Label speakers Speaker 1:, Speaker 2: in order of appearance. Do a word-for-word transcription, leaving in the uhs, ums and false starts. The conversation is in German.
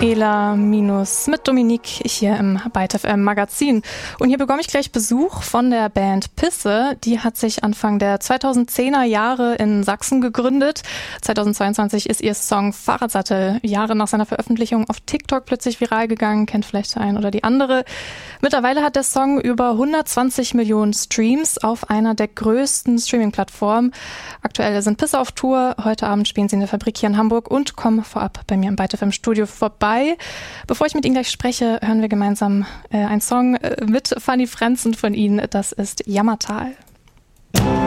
Speaker 1: Ela minus mit Dominique hier im Byte F M Magazin. Und hier bekomme ich gleich Besuch von der Band Pisse. Die hat sich Anfang der zweitausendzehner Jahre in Sachsen gegründet. zweitausendzweiundzwanzig ist ihr Song Fahrradsattel Jahre nach seiner Veröffentlichung auf TikTok plötzlich viral gegangen. Kennt vielleicht der ein oder die andere. Mittlerweile hat der Song über hundertzwanzig Millionen Streams auf einer der größten Streaming-Plattformen. Aktuell sind Pisse auf Tour. Heute Abend spielen sie in der Fabrik hier in Hamburg und kommen vorab bei mir im Byte F M Studio vorbei. Bevor ich mit Ihnen gleich spreche, hören wir gemeinsam äh, einen Song äh, mit Fanny Fränzen von Ihnen. Das ist Jammertal.